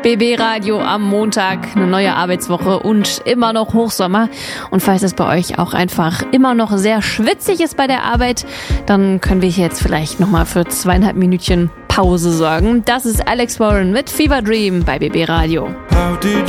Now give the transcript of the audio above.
BB Radio am Montag, eine neue Arbeitswoche und immer noch Hochsommer. Und falls es bei euch auch einfach immer noch sehr schwitzig ist bei der Arbeit, dann können wir hier jetzt vielleicht nochmal für 2,5 Minütchen Pause sorgen. Das ist Alex Warren mit Fever Dream bei BB Radio. How did